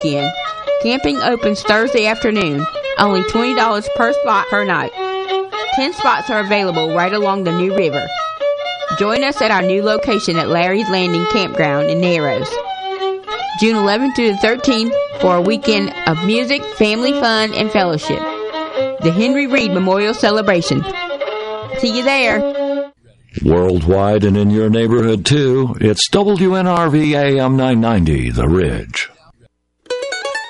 weekend. Camping opens Thursday afternoon. Only $20 per spot per night. 10 spots are available right along the New River. Join us at our new location at Larry's Landing Campground in Narrows. June 11th through the 13th for a weekend of music, family fun, and fellowship. The Henry Reed Memorial Celebration. See you there. Worldwide and in your neighborhood, too, it's WNRV AM 990, The Ridge.